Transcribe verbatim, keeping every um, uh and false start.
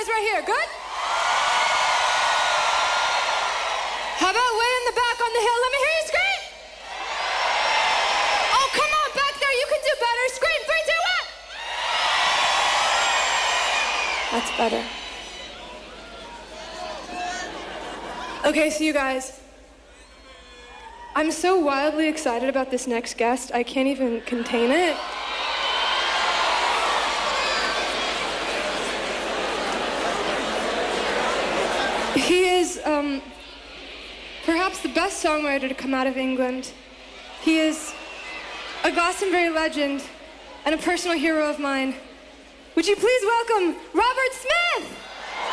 guys right here. Good? How about way in the back on the hill? Let me hear you scream. Oh, come on, back there. You can do better. Scream. Three, two, one. That's better. Okay, so you guys, I'm so wildly excited about this next guest, I can't even contain it. He is um, perhaps the best songwriter to come out of England. He is a Glastonbury legend and a personal hero of mine. Would you please welcome Robert Smith?